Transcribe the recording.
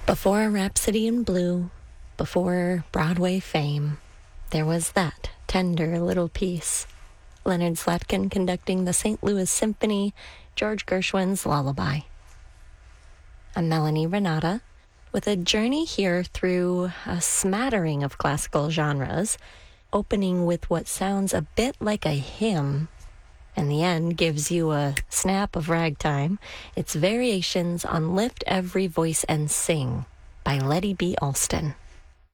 Before Rhapsody in Blue, before Broadway fame, there was that tender little piece. Leonard Slatkin conducting the St. Louis Symphony, George Gershwin's Lullaby. I'm Melanie Renata, with a journey here through a smattering of classical genres, opening with what sounds a bit like a hymn, and the end gives you a snap of ragtime. It's variations on Lift Every Voice and Sing by Letty B. Alston.